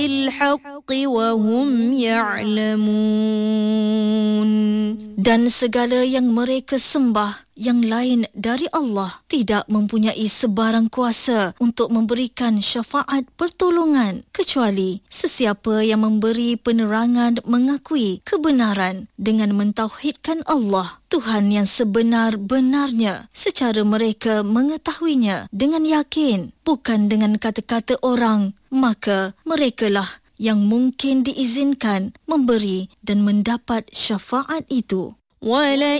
الحق وهم يعلمون. Dan segala yang mereka sembah yang lain dari Allah tidak mempunyai sebarang kuasa untuk memberikan syafaat pertolongan kecuali sesiapa yang memberi penerangan mengakui kebenaran dengan mentauhidkan Allah, Tuhan yang sebenar-benarnya, secara mereka mengetahuinya dengan yakin, bukan dengan kata-kata orang. Maka merekalah yang mungkin diizinkan memberi dan mendapat syafaat itu. وَلَئِن